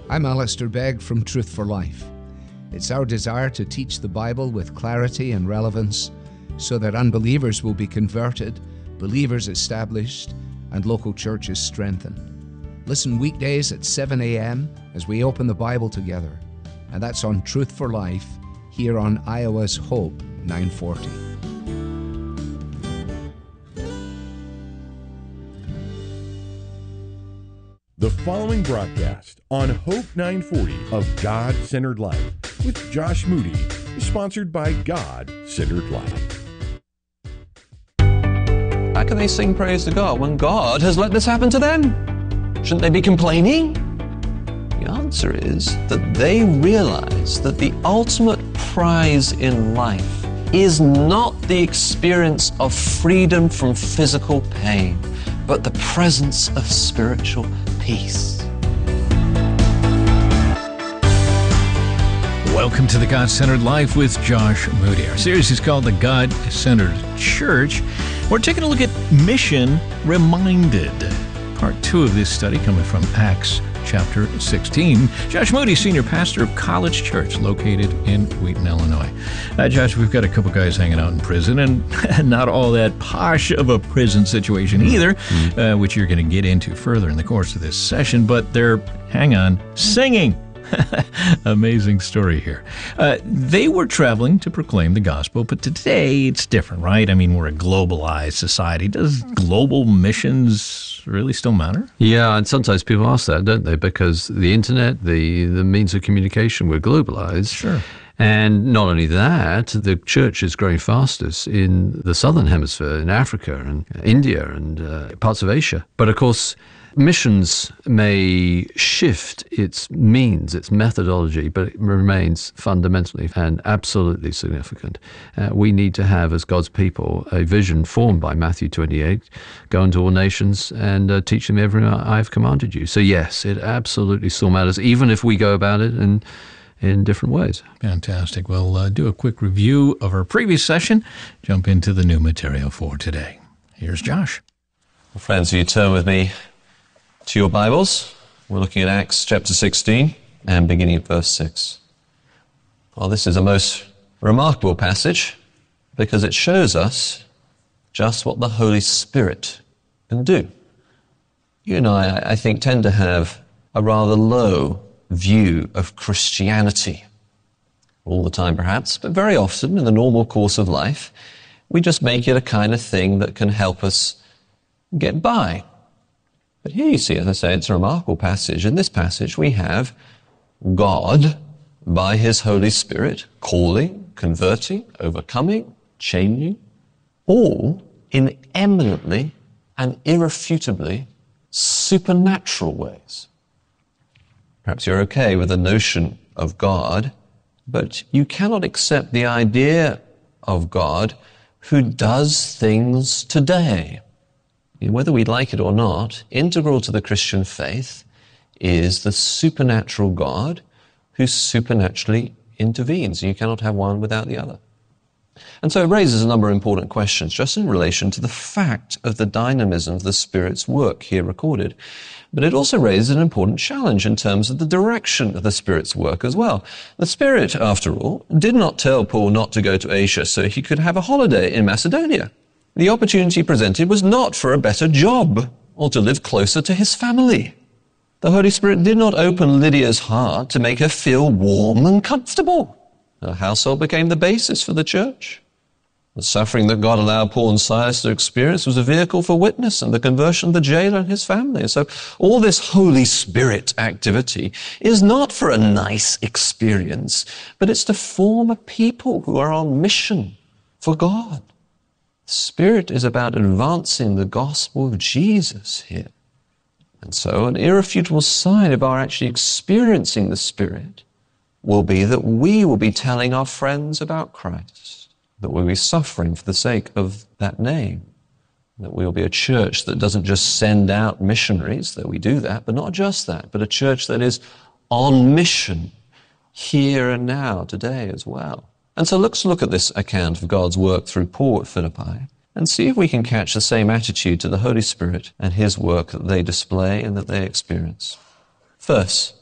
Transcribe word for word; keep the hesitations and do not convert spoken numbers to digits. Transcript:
I'm Alistair Begg from Truth for Life. It's our desire to teach the Bible with clarity and relevance so that unbelievers will be converted, believers established, and local churches strengthened. Listen weekdays at seven a.m. as we open the Bible together. And that's on Truth for Life here on Iowa's Hope nine forty. The following broadcast on Hope nine forty of God-Centered Life with Josh Moody is sponsored by God-Centered Life. How can they sing praise to God when God has let this happen to them? Shouldn't they be complaining? The answer is that they realize that the ultimate prize in life is not the experience of freedom from physical pain, but the presence of spiritual peace. Welcome to the God-Centered Life with Josh Moody. Our series is called The God-Centered Church. We're taking a look at Mission Reminded. Part two of this study coming from Acts chapter sixteen. Josh Moody, senior pastor of College Church located in Wheaton, Illinois. Uh, Josh, we've got a couple guys hanging out in prison, and not all that posh of a prison situation either, mm-hmm. uh, which you're going to get into further in the course of this session, but they're, hang on, singing. Amazing story here. Uh, they were traveling to proclaim the gospel, but today it's different, right? I mean, we're a globalized society. Does global missions really still matter? Yeah, and sometimes people ask that, don't they? Because the internet, the, the means of communication, we're globalized. Sure. And not only that, the church is growing fastest in the southern hemisphere, in Africa and India and uh, parts of Asia. But of course, missions may shift its means, its methodology, but it remains fundamentally and absolutely significant. Uh, we need to have, as God's people, a vision formed by Matthew twenty-eight, go into all nations and uh, teach them everything I have commanded you. So yes, it absolutely still matters, even if we go about it in, in different ways. Fantastic. We'll uh, do a quick review of our previous session, jump into the new material for today. Here's Josh. Well, friends, will you turn with me to your Bibles? We're looking at Acts chapter sixteen and beginning at verse six. Well, this is a most remarkable passage because it shows us just what the Holy Spirit can do. You and I, I think, tend to have a rather low view of Christianity. All the time, perhaps, but very often in the normal course of life, we just make it a kind of thing that can help us get by. But here you see, as I say, it's a remarkable passage. In this passage, we have God, by His Holy Spirit, calling, converting, overcoming, changing, all in eminently and irrefutably supernatural ways. Perhaps you're okay with the notion of God, but you cannot accept the idea of God who does things today. Whether we like it or not, integral to the Christian faith is the supernatural God who supernaturally intervenes. You cannot have one without the other. And so it raises a number of important questions just in relation to the fact of the dynamism of the Spirit's work here recorded. But it also raises an important challenge in terms of the direction of the Spirit's work as well. The Spirit, after all, did not tell Paul not to go to Asia so he could have a holiday in Macedonia. The opportunity presented was not for a better job or to live closer to his family. The Holy Spirit did not open Lydia's heart to make her feel warm and comfortable. Her household became the basis for the church. The suffering that God allowed Paul and Silas to experience was a vehicle for witness and the conversion of the jailer and his family. And so all this Holy Spirit activity is not for a nice experience, but it's to form a people who are on mission for God. Spirit is about advancing the gospel of Jesus here. And so an irrefutable sign of our actually experiencing the Spirit will be that we will be telling our friends about Christ, that we'll be suffering for the sake of that name, that we'll be a church that doesn't just send out missionaries, though we do that, but not just that, but a church that is on mission here and now, today as well. And so let's look at this account of God's work through Paul at Philippi and see if we can catch the same attitude to the Holy Spirit and His work that they display and that they experience. First,